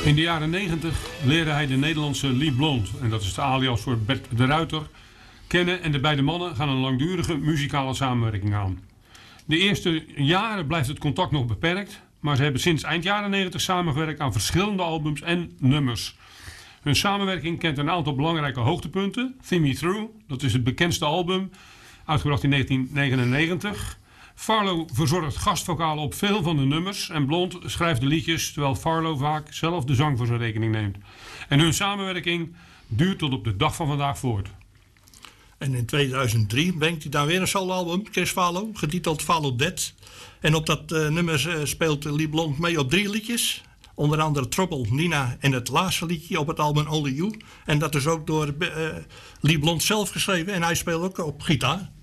In de jaren 90 leerde hij de Nederlandse Lee Blond, en dat is de alias voor Bert de Ruiter, kennen en de beide mannen gaan een langdurige muzikale samenwerking aan. De eerste jaren blijft het contact nog beperkt, maar ze hebben sinds eind jaren 90 samengewerkt aan verschillende albums en nummers. Hun samenwerking kent een aantal belangrijke hoogtepunten. See Me Through, dat is het bekendste album, uitgebracht in 1999. Farlow verzorgt gastvokalen op veel van de nummers en Blond schrijft de liedjes, terwijl Farlow vaak zelf de zang voor zijn rekening neemt. En hun samenwerking duurt tot op de dag van vandaag voort. En in 2003 brengt hij dan weer een soloalbum, Chris Farlow, getiteld Farlow Dead. En op dat nummer speelt Lee Blond mee op 3 liedjes. Onder andere Trouble, Nina en het laatste liedje op het album Only You. En dat is ook door Lee Blond zelf geschreven en hij speelt ook op gitaar.